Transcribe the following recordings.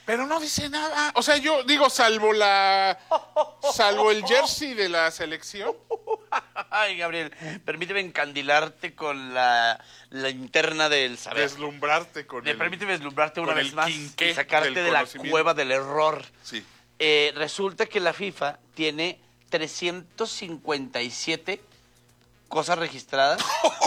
Pero no dice nada. O sea, yo digo, salvo el jersey de la selección. Ay, Gabriel, permíteme encandilarte con la linterna del saber. Deslumbrarte con Permíteme deslumbrarte una con vez el más quinqué y sacarte del de la conocimiento. cueva del error. Sí. Resulta que la FIFA tiene 357 cosas registradas.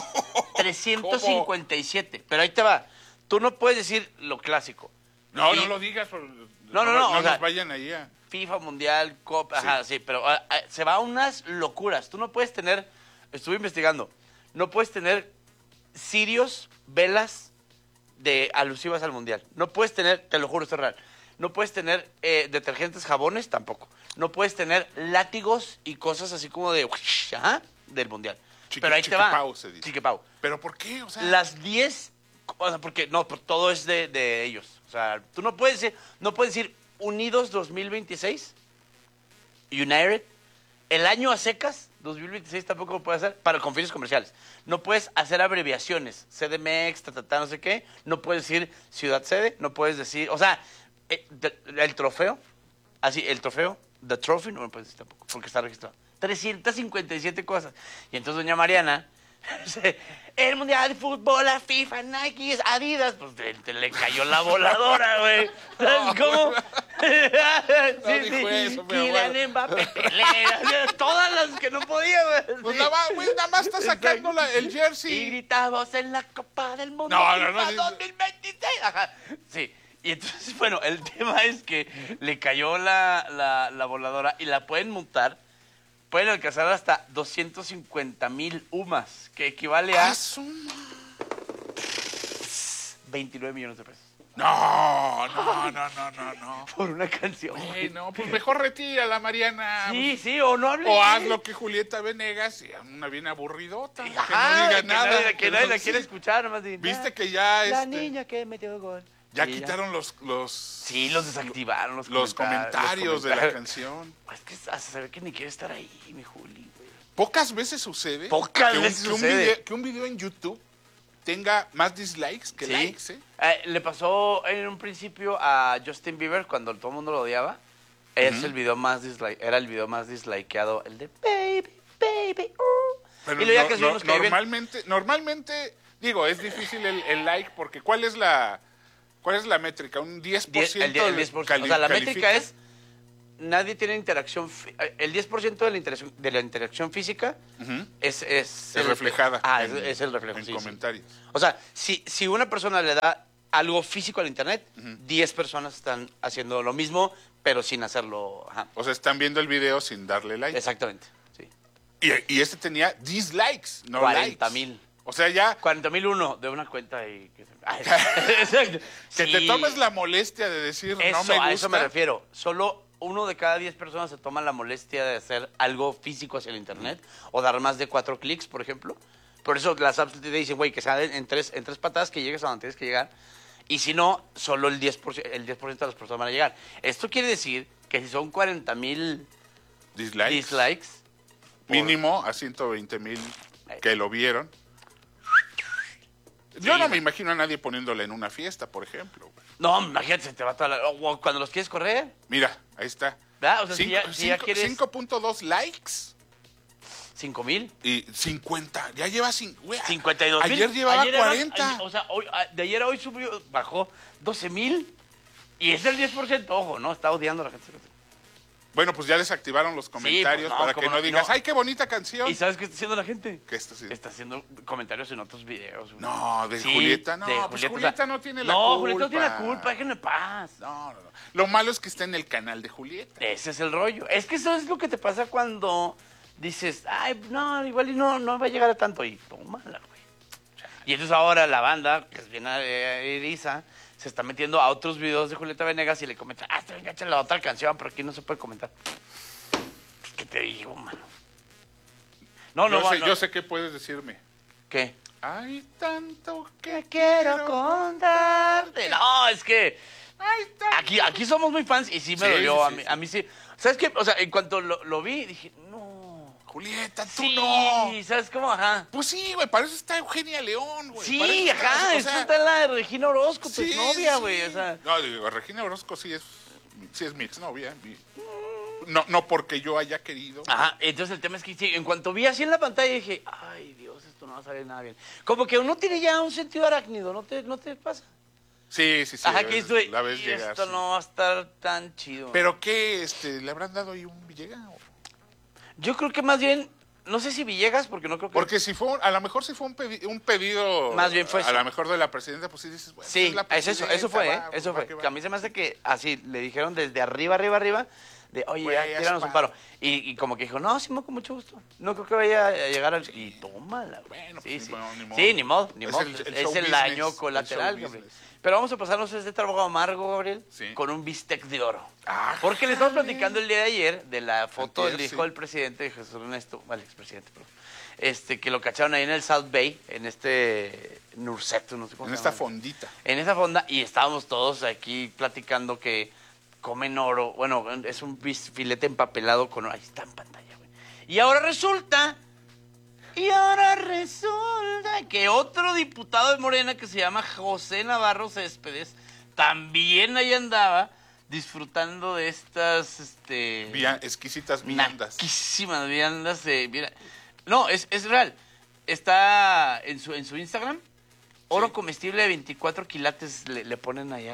357. Pero ahí te va. Tú no puedes decir lo clásico. No, Y- no lo digas. No, No o sea, nos vayan ahí a... FIFA, Mundial, Copa, Sí. ajá, sí, pero se va a unas locuras. Tú no puedes tener, estuve investigando, no puedes tener cirios, velas alusivas al Mundial. No puedes tener, te lo juro, esto es real, no puedes tener detergentes, jabones, tampoco. No puedes tener látigos y cosas así como de, ajá, del Mundial. Pero ahí te va. Chiquipau se dice. Chiquipau. ¿Pero por qué? O sea... Las 10, o sea, porque no, todo es de ellos. O sea, tú no puedes decir Unidos 2026, United, el año a secas, 2026 tampoco lo puedes hacer, con fines comerciales. No puedes hacer abreviaciones, CDMX, no sé qué, no puedes decir ciudad sede, no puedes decir, o sea, el trofeo, el trofeo, the trophy, no lo puedes decir tampoco, porque está registrado. 357 cosas. Y entonces doña Mariana, el Mundial de Fútbol, la FIFA, Nike, Adidas, pues le cayó la voladora, güey. ¿Sabes cómo? dijo eso, mi Kylian Mbappé, Pelé, todas las que no podía, güey. Pues nada más está sacando el jersey. Y gritamos en la Copa del Mundo No, FIFA sí. 2026. Ajá. Sí. Y entonces, bueno, el tema es que le cayó la voladora y la pueden multar. Pueden alcanzar hasta 250,000 UMAS, que equivale a 29 millones de pesos. No. Por una canción. Ey, no, pues mejor retírala, Mariana. Sí, o no hables. O haz lo que Julieta Venegas, y una bien aburridota, que Ajá, no diga nada. Que nadie la sí. quiere escuchar. Nomás Viste que ya La niña que metió gol. ya Sí, quitaron los Sí, los desactivaron, los comentarios de la comentarios. canción. Es que hasta saber que ni quiere estar ahí, mi Juli, güey. Pocas veces sucede Pocas que veces sucede. que un video en YouTube tenga más dislikes que Sí. likes, ¿eh? Le pasó en un principio a Justin Bieber cuando todo el mundo lo odiaba. Es el video más era el video más dislikeado, el de Baby. Pero Y luego ya que subimos que normalmente, digo, es difícil el like porque ¿cuál es la métrica? Un 10%. El 10%. O sea, la métrica es nadie tiene interacción. El 10% de la interacción física es reflejada es el reflejo. en sí. comentarios. O sea, si una persona le da algo físico al internet, 10 personas están haciendo lo mismo, pero sin hacerlo. Ajá. O sea, están viendo el video sin darle like. Exactamente. Sí. Y este tenía dislikes, no 40,000. likes. O sea, ya 40,001 de una cuenta y exacto. que Sí. te tomes la molestia de decir no me gusta. A eso me refiero. Solo 1 de cada 10 personas se toma la molestia de hacer algo físico hacia el internet o dar más de 4 clics, por ejemplo. Por eso las apps te dicen, güey, que sea en tres patadas que llegues a donde tienes que llegar. Y si no, solo el 10% de las personas van a llegar. Esto quiere decir que si son 40,000 dislikes mínimo a 120,000 que lo vieron. Sí, Yo no me imagino a nadie poniéndole en una fiesta, por ejemplo. Güey. No, imagínate, se te va toda la... O cuando los quieres correr, Mira, ahí está. ¿verdad? O sea, si ya quieres 5.2 likes 5,000. y 50. Ya lleva 52,000. Ayer llevaba 40. O sea, de ayer a hoy subió, bajó 12,000. Y es el 10%, ojo, ¿no? Está odiando a la gente. Bueno, pues ya desactivaron los comentarios no, para como que no digas, no. ¡ay, qué bonita canción! ¿Y sabes qué está haciendo la gente? ¿Qué está haciendo? Está haciendo comentarios en otros videos. Güey. No, de Sí, Julieta, no, de pues Julieta, Julieta o sea, no tiene la culpa. No, Julieta no tiene la culpa, déjenme en paz. No. Lo malo es que está en el canal de Julieta. Ese es el rollo. Es que eso es lo que te pasa cuando dices, ay, no, igual y no va a llegar a tanto. Y tómala, güey. Y entonces ahora la banda, que es bien eriza, se está metiendo a otros videos de Julieta Venegas y le comenta, está bien gacha la otra canción, pero aquí no se puede comentar. ¿Qué te digo, mano? Yo sé qué puedes decirme. ¿Qué? Hay tanto que Quiero contarte. No, es que Hay tanto. aquí somos muy fans y sí me Sí, dolió. sí, A mí sí. ¿Sabes qué? O sea, en cuanto lo vi, dije, no. Julieta, tú Sí, no. ¿sabes cómo? Ajá. Pues sí, güey, para eso está Eugenia León, güey. Sí, para eso ajá, o esta sea, está la de Regina Orozco, tu sí, novia, sí. güey, o sea. No, digo, Regina Orozco sí es mi exnovia. No porque yo haya querido. Ajá, entonces el tema es que sí, en cuanto vi así en la pantalla dije, ay Dios, esto no va a salir nada bien. Como que uno tiene ya un sentido arácnido, ¿no te pasa? Sí. Ajá, la que ves- estoy, la ves y llegar. esto Sí. no va a estar tan chido. ¿Pero qué? ¿Le habrán dado ahí un Villegas? Yo creo que más bien, no sé si Villegas, porque no creo que... Porque a lo mejor si fue un pedido, Más bien fue a eso. lo mejor de la presidenta, pues sí dices, bueno, Sí, es la es eso fue, presidenta, eso va fue. que va. Que a mí se me hace que así le dijeron desde arriba, de oye, Güey, ya, haz tíranos un paro. paro. Y como que dijo, no, sí, con mucho gusto. No creo que vaya a llegar al... Y tómala, güey. Bueno, sí, pues, sí. ni modo, ni modo. Sí, ni modo, ni Es modo. el show Es el business, daño el colateral, show Gabriel. business. Pero vamos a pasarnos este trabajo amargo, Gabriel, Sí. con un bistec de oro. Ah, Porque le estamos platicando el día de ayer de la foto Antier, del hijo sí. del presidente, de Jesús Ernesto, el expresidente, perdón, que lo cacharon ahí en el South Bay, en este Nurseto, no sé cómo en se esta llama. fondita. En esa fonda, y estábamos todos aquí platicando que comen oro. Bueno, es un filete empapelado con oro. Ahí está en pantalla, güey. Y ahora resulta que otro diputado de Morena que se llama José Navarro Céspedes también ahí andaba disfrutando de estas, Exquisitas viandas. naquísimas viandas. Mira. No, es real. Está en su Instagram. Oro Sí. comestible de 24 quilates le ponen ahí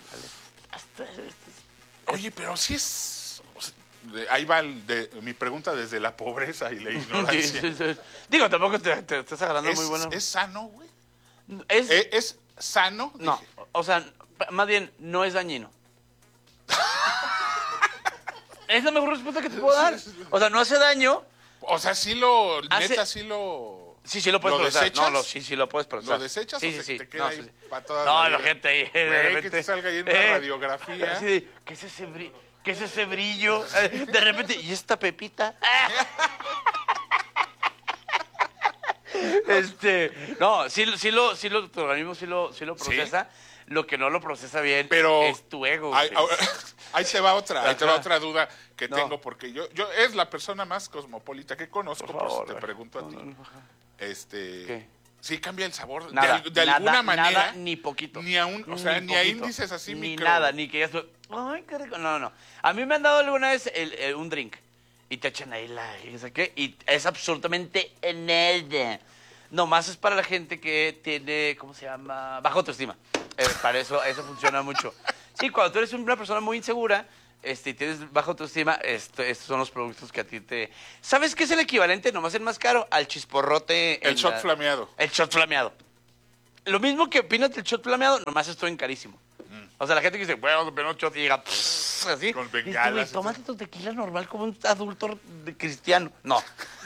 Oye, pero sí ahí va mi pregunta desde la pobreza y la ignorancia. Sí. Digo, tampoco te estás agarrando muy bueno. ¿Es sano, güey? Es, ¿Es sano? no, Dije. o sea, más bien, no es dañino. Es la mejor respuesta que te puedo dar. O sea, no hace daño. O sea, Hace- neta, sí lo... Sí lo puedes ¿Lo procesar. desechas? No, sí lo puedes procesar. ¿Lo desechas sí, o sí, te sí. queda No, ahí sí, sí. para toda No, la vida? gente ahí, de Güey, repente. que te salga ahí en una radiografía. Así, ¿qué es ese brillo? ¿Qué es ese brillo? De repente, ¿y esta pepita? No, tu organismo sí lo procesa. Lo que no lo procesa bien Pero es tu ego. Ahí, güey. ahí te va Ajá. otra duda que No. tengo, porque yo es la persona más cosmopolita que conozco, Por por favor, eso te güey. pregunto a ti. No. ¿Qué? Sí cambia el sabor de Nada, de alguna nada, manera. nada, ni poquito. Ni aún, o sea, ni a poquito. índices así ni micro. nada, ni que ya estoy, ay, qué rico. No. A mí me han dado alguna vez un drink y te echan ahí y sé qué, y es absolutamente nada. Nomás es para la gente que tiene, ¿cómo se llama? Baja autoestima. Para eso funciona mucho. Sí, cuando tú eres una persona muy insegura, y tienes baja autoestima, estos son los productos que a ti te... ¿Sabes qué es el equivalente, nomás el más caro, al chisporrote? El shot flameado. El shot flameado. Lo mismo que opinas del shot flameado, nomás estoy en carísimo. O sea, la gente que dice, bueno, pero un shot y llega así. Con Y dices, bengalas, güey, tómate tu tequila normal como un adulto cristiano. No.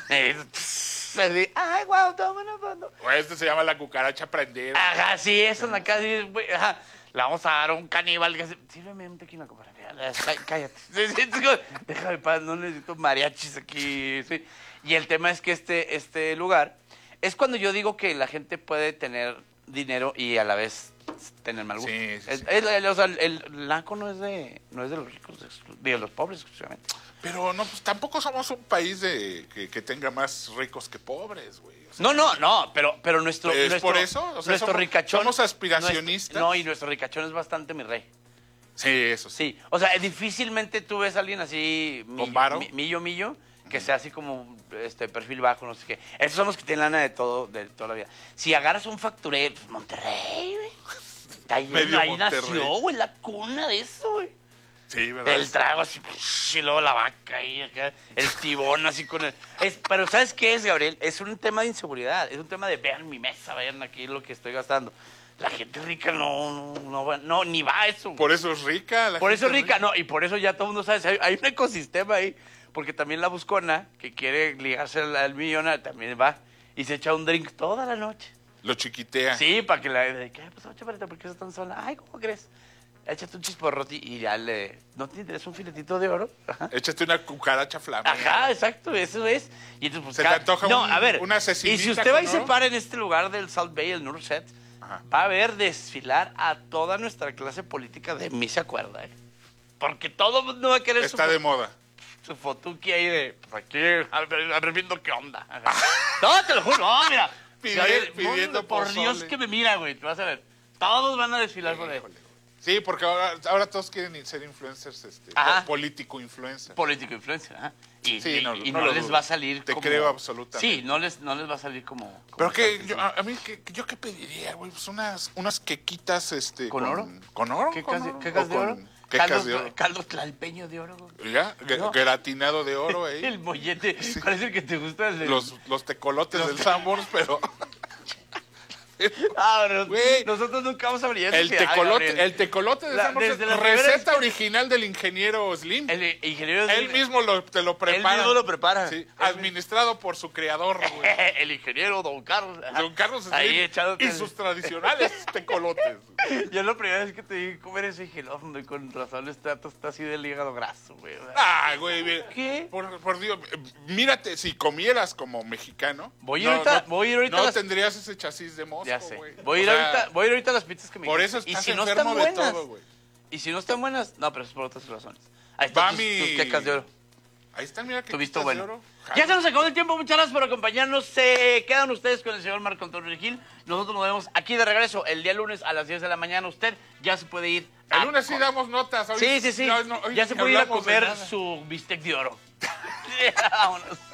Así, ay, guau, toma una foto. O se llama la cucaracha prendida. Ajá, sí, eso en la casa, güey, ajá. Le vamos a dar a un caníbal que hace, sírveme un tequila, compadre. Cállate. Sí, déjame paz, no necesito mariachis aquí. Sí. Y el tema es que este lugar es cuando yo digo que la gente puede tener dinero y a la vez tener mal gusto. Sí. O sea, el naco no es de los ricos, de los pobres exclusivamente. Pero no, pues tampoco somos un país que tenga más ricos que pobres, güey. O sea, No, pero nuestro... ¿Es nuestro por eso? O sea, nuestro somos- ricachón... somos aspiracionistas. No, y nuestro ricachón es bastante mi rey. Sí, eso sí. Sí, o sea, difícilmente tú ves a alguien así... ¿Con varo? Millo, que sea así como perfil bajo, no sé qué. Esos son los que tienen lana de toda la vida. Si agarras un facturero, pues Monterrey, güey. Ahí Medio nació, Monterrey. güey, la cuna de eso, güey. Sí, ¿verdad? El trago así, y luego la vaca ahí, acá, el tibón así con el... pero ¿sabes qué es, Gabriel? Es un tema de inseguridad, es un tema de vean mi mesa, vean aquí lo que estoy gastando. La gente rica no, ni va a eso. Por eso es rica. Por eso es rica, no, y por eso ya todo el mundo sabe, hay un ecosistema ahí, porque también la buscona, que quiere ligarse al millonario, también va y se echa un drink toda la noche. Lo chiquitea. Sí, para que ¿qué pasó, chaparrita? ¿Por qué estás tan sola? Ay, ¿cómo crees? Échate un chisporrote y ya ¿no te interesa un filetito de oro? Ajá. Échate una cucaracha flameada. Ajá, exacto, eso es. Y entonces, pues, ¿Se te antoja a ver, una y cecinita si usted va y con se oro? para en este lugar del South Bay, el Nurset, Ajá. va a ver desfilar a toda nuestra clase política de mí se acuerda, ¿eh? Porque todo el mundo va a querer Está de moda. su fotuki ahí de, pues aquí, a ver viendo qué onda. No, te lo juro, no, mira. Pidiendo por pozole. Dios que me mira, güey, te vas a ver. Todos van a desfilar por ahí. Híjole, güey. Sí, porque ahora todos quieren ser influencers, Ajá. político influencer. Político influencer, ¿ah? Y, Sí, no y lo no les dudo. va a salir Te como... creo absolutamente. Sí, no les va a salir como Pero que tal, yo, a mí, yo qué pediría, güey, pues unas quequitas, ¿Con oro? ¿Con oro? ¿Quecas, ¿Con oro? quecas ¿O de oro? con quecas de oro. Caldo tlalpeño de oro, güey. ¿Ya? No. Gratinado de oro ahí. El mollete, parece el que te gusta. El de... Los tecolotes del Sanborns, pero Ah, pero Güey. nosotros nunca vamos a brillar. el tecolote del Sanborns desde es la primera receta vez original del ingeniero Slim. El ingeniero Él mismo te lo prepara. Él mismo lo prepara. Sí, administrado por su creador, güey. El ingeniero Don Carlos. Don Carlos Slim Ahí echándote y sus tradicionales tecolotes. Yo la primera vez que te vi comer ese dije, no, hombre, con razón está así del hígado graso, güey. Ay, güey, mira, ¿Qué? por Dios, mírate, si comieras como mexicano, Voy a ir ahorita no las- tendrías ese chasis de mosco, Ya sé. güey. Voy a ir O sea, ahorita a las pizzas que me por dijiste. eso estás Y si no enfermo están de buenas. todo, güey. Y si no están buenas, no, pero es por otras razones. Ahí Va están tus mi- quecas de oro. Ahí están, mira que Tu visto quitas de bueno. oro. Ya se nos acabó el tiempo, muchas gracias por acompañarnos. Se quedan ustedes con el señor Marco Antonio Gil. Nosotros nos vemos aquí de regreso el día lunes a las 10 de la mañana. Usted ya se puede ir. El lunes sí damos notas. Hoy Sí. hoy Ya se ni puede ir a hablamos de comer nada. su bistec de oro. Vámonos.